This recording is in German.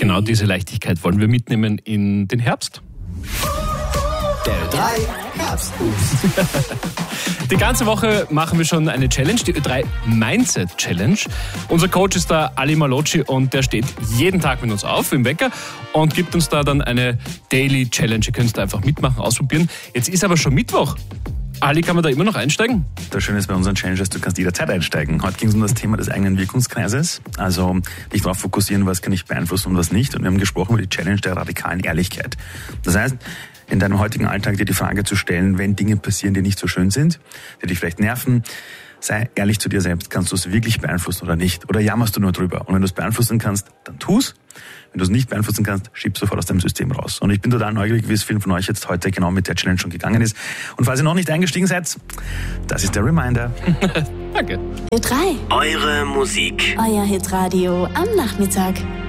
genau diese Leichtigkeit wollen wir mitnehmen in den Herbst. Der Ö3 Herbstboost. Die ganze Woche machen wir schon eine Challenge, die Ö3 Mindset Challenge. Unser Coach ist da Ali Malocci und der steht jeden Tag mit uns auf im Wecker und gibt uns da dann eine Daily Challenge. Ihr könnt es da einfach mitmachen, ausprobieren. Jetzt ist aber schon Mittwoch. Ali, kann man da immer noch einsteigen? Das Schöne ist bei unseren Challenges, du kannst jederzeit einsteigen. Heute ging es um das Thema des eigenen Wirkungskreises. Also dich darauf fokussieren, was kann ich beeinflussen und was nicht. Und wir haben gesprochen über die Challenge der radikalen Ehrlichkeit. Das heißt, in deinem heutigen Alltag dir die Frage zu stellen, wenn Dinge passieren, die nicht so schön sind, die dich vielleicht nerven, sei ehrlich zu dir selbst. Kannst du es wirklich beeinflussen oder nicht? Oder jammerst du nur drüber? Und wenn du es beeinflussen kannst, dann tu's. Wenn du es nicht beeinflussen kannst, schieb sofort aus deinem System raus. Und ich bin total neugierig, wie es vielen von euch jetzt heute genau mit der Challenge schon gegangen ist. Und falls ihr noch nicht eingestiegen seid, das ist der Reminder. Danke. Ö3. Eure Musik. Euer Hitradio am Nachmittag.